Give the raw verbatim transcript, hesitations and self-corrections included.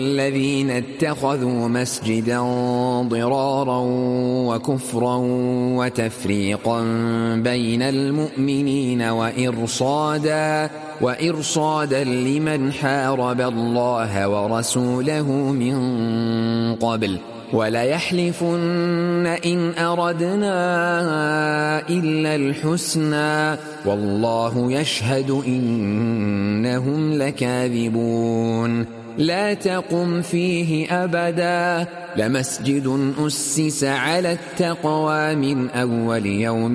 الذين اتخذوا مسجدا ضرارا وكفرا وتفريقا بين المؤمنين وإرصادا وإرصادا لمن حارب الله ورسوله من قبل وليحلفن إن أردنا إلا الحسنى والله يشهد إنهم لكاذبون لا تقم فيه أبدا لمسجد أسس على التقوى من أول يوم